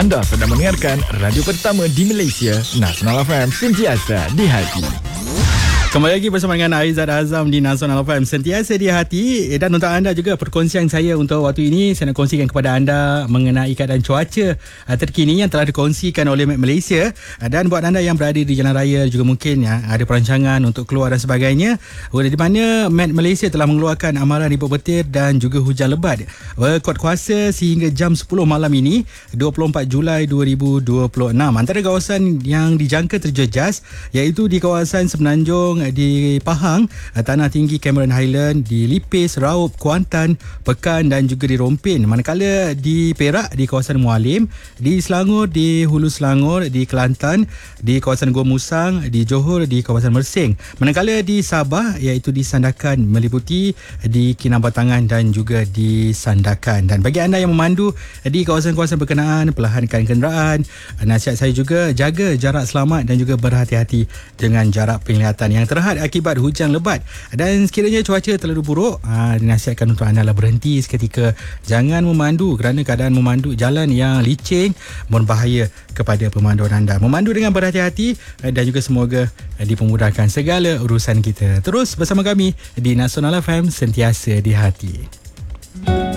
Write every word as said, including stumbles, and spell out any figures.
Anda sedang mendengarkan radio pertama di Malaysia, Nasional F M, sentiasa di hati. Kembali lagi bersama dengan Aizat Azam di Nasional F M, sentiasa di hati. Dan untuk anda juga, perkongsian saya untuk waktu ini, saya nak kongsikan kepada anda mengenai keadaan cuaca terkini yang telah dikongsikan oleh Met Malaysia. Dan buat anda yang berada di jalan raya juga mungkin ya, ada perancangan untuk keluar dan sebagainya, di mana Met Malaysia telah mengeluarkan amaran ribut petir dan juga hujan lebat berkuat kuasa sehingga jam sepuluh malam ini, dua puluh empat Julai dua ribu dua puluh enam. Antara kawasan yang dijangka terjejas iaitu di kawasan Semenanjung, di Pahang, Tanah Tinggi, Cameron Highland, di Lipis, Raup, Kuantan, Pekan dan juga di Rompin. Manakala di Perak, di kawasan Mualim, di Selangor, di Hulu Selangor, di Kelantan, di kawasan Gua Musang, di Johor, di kawasan Mersing. Manakala di Sabah, iaitu di Sandakan, meliputi di Kinabatangan dan juga di Sandakan. Dan bagi anda yang memandu di kawasan-kawasan berkenaan, perlahankan kenderaan, nasihat saya juga jaga jarak selamat dan juga berhati-hati dengan jarak penglihatan yang terhad akibat hujan lebat. Dan sekiranya cuaca terlalu buruk, aa, dinasihatkan untuk anda lah berhenti seketika. Jangan memandu kerana keadaan memandu jalan yang licin berbahaya kepada pemanduan anda. Memandu dengan berhati-hati dan juga semoga dipermudahkan segala urusan kita. Terus bersama kami di Nasional F M, sentiasa di hati.